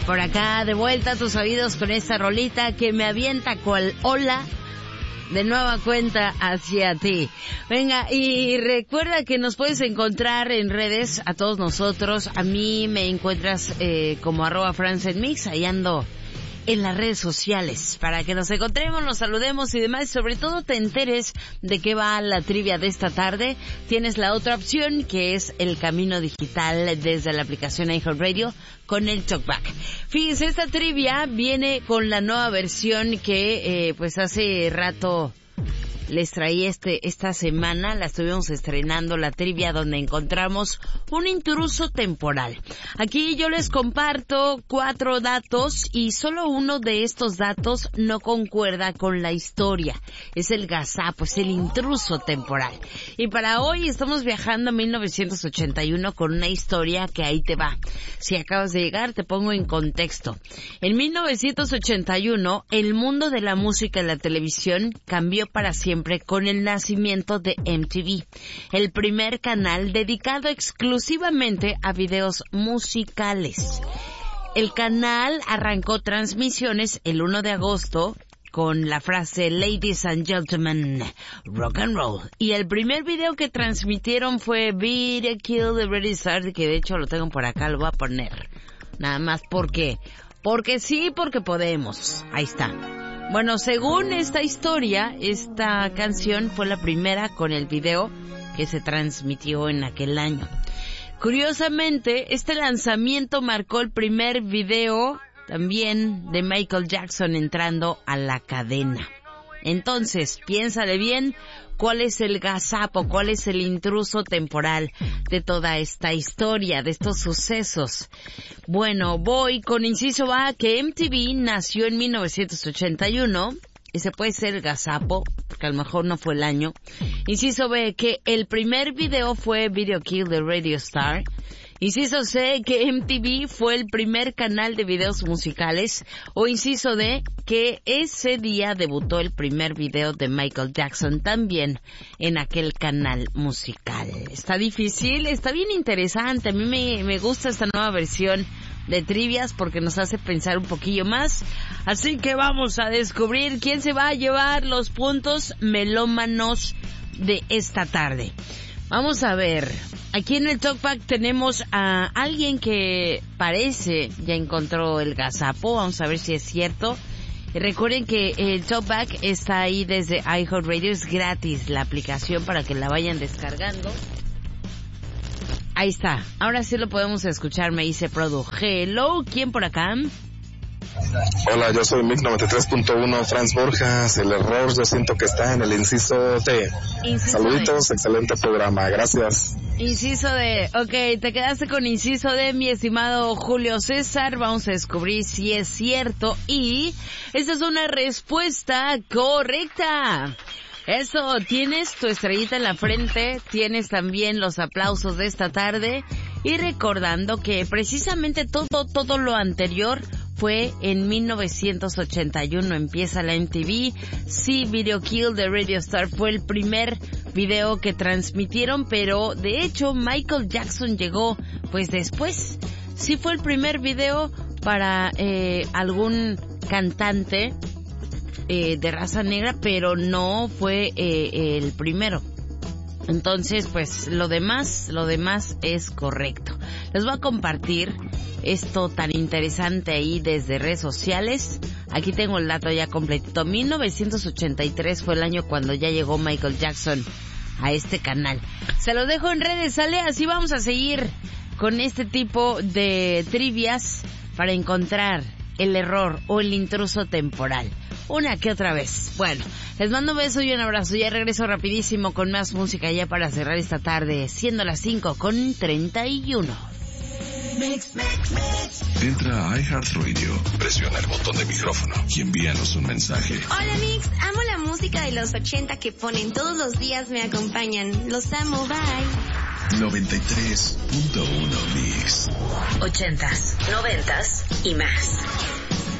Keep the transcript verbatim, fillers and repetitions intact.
por acá, de vuelta a tus oídos con esta rolita que me avienta cual ola de nueva cuenta hacia ti. Venga, y recuerda que nos puedes encontrar en redes a todos nosotros. A mí me encuentras eh, como arroba francenmix, ahí ando en las redes sociales, para que nos encontremos, nos saludemos y demás, y sobre todo te enteres de qué va la trivia de esta tarde. Tienes la otra opción, que es el camino digital desde la aplicación iHeartRadio con el Talkback. Fíjense, esta trivia viene con la nueva versión que, eh, pues hace rato les traí este, esta semana, la estuvimos estrenando, la trivia donde encontramos un intruso temporal. Aquí yo les comparto cuatro datos y solo uno de estos datos no concuerda con la historia. Es el gazapo, es el intruso temporal. Y para hoy estamos viajando a mil novecientos ochenta y uno con una historia que ahí te va. Si acabas de llegar, te pongo en contexto. En mil novecientos ochenta y uno, el mundo de la música y la televisión cambió para siempre con el nacimiento de M T V, el primer canal dedicado exclusivamente a videos musicales. El canal arrancó transmisiones el uno de agosto con la frase Ladies and Gentlemen, Rock and Roll. Y el primer video que transmitieron fue Video Kill the Radio Star, que de hecho lo tengo por acá, lo voy a poner. Nada más porque, porque sí, porque podemos. Ahí está. Bueno, según esta historia, esta canción fue la primera con el video que se transmitió en aquel año. Curiosamente, este lanzamiento marcó el primer video también de Michael Jackson entrando a la cadena. Entonces, piénsale bien, ¿cuál es el gazapo, cuál es el intruso temporal de toda esta historia, de estos sucesos? Bueno, voy con inciso A, que M T V nació en mil novecientos ochenta y uno, ese puede ser el gazapo, porque a lo mejor no fue el año. Inciso B, que el primer video fue Video Kill the Radio Star. Inciso C, que M T V fue el primer canal de videos musicales. O inciso D, que ese día debutó el primer video de Michael Jackson también en aquel canal musical. Está difícil, está bien interesante. A mí me, me gusta esta nueva versión de trivias porque nos hace pensar un poquillo más. Así que vamos a descubrir quién se va a llevar los puntos melómanos de esta tarde. Vamos a ver, aquí en el Talkback tenemos a alguien que parece ya encontró el gazapo. Vamos a ver si es cierto. Y recuerden que el Talkback está ahí desde iHeartRadio, es gratis la aplicación para que la vayan descargando. Ahí está, ahora sí lo podemos escuchar, me dice Produ. Hello, ¿quién por acá? Hola, yo soy Mic noventa y tres punto uno, Franz Borjas. El error yo siento que está en el inciso D. Inciso Saluditos, de... excelente programa, gracias. Inciso D, ok, te quedaste con inciso D, mi estimado Julio César. Vamos a descubrir si es cierto y esta es una respuesta correcta. Eso, tienes tu estrellita en la frente, tienes también los aplausos de esta tarde y recordando que precisamente todo, todo lo anterior fue en mil novecientos ochenta y uno, empieza la M T V, sí, Video Kill the Radio Star fue el primer video que transmitieron, pero de hecho Michael Jackson llegó pues después, sí fue el primer video para eh, algún cantante Eh, de raza negra, pero no fue eh, el primero. Entonces, pues, lo demás, lo demás es correcto. Les voy a compartir esto tan interesante ahí desde redes sociales. Aquí tengo el dato ya completito. mil novecientos ochenta y tres fue el año cuando ya llegó Michael Jackson a este canal. Se lo dejo en redes, ¿sale? Así vamos a seguir con este tipo de trivias para encontrar el error o el intruso temporal. Una que otra vez. Bueno, les mando un beso y un abrazo. Ya regreso rapidísimo con más música ya para cerrar esta tarde, siendo las cinco con treinta y uno. Mix, mix, mix. Entra a iHeartRadio, presiona el botón de micrófono y envíanos un mensaje. Hola Mix, amo la música de los ochenta que ponen todos los días, me acompañan. Los amo, bye. noventa y tres punto uno Mix. Ochentas, noventas y más.